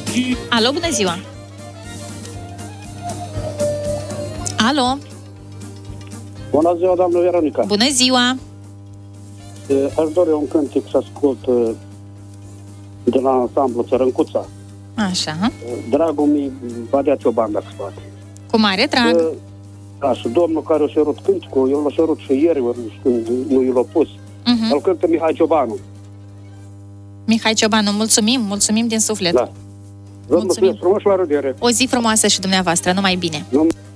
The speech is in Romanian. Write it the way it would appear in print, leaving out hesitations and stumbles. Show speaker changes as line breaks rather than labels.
Alo, bună ziua! Alo!
Bună ziua, doamnă Veronica.
Bună ziua!
Aș dori un cântec să ascult de la ansamblu Țărâncuța.
Așa.
Dragul mi va dea o bandă să poate.
Cu mare drag.
Da, și domnul care o cerut cântecul, eu l-a cerut și ieri, când nu i l-a pus. Îl cântă Mihai Ciobanu.
Mihai Ciobanu, mulțumim din suflet.
Da. Vă mulțumesc frumos, la revedere.
O zi frumoasă și dumneavoastră, numai bine.